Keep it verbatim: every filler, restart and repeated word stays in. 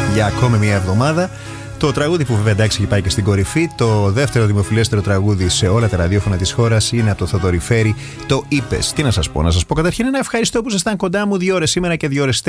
για ακόμη μια εβδομάδα. Το τραγούδι που βέβαια εντάξει έχει πάει και στην κορυφή, το δεύτερο δημοφιλέστερο τραγούδι σε όλα τα ραδιόφωνα της χώρας, είναι από το Θοδωρή Φέρη, το Είπες. Τι να σας πω, να σας πω καταρχήν ένα ευχαριστώ που ήσασταν κοντά μου δύο ώρες σήμερα και δύο ώρες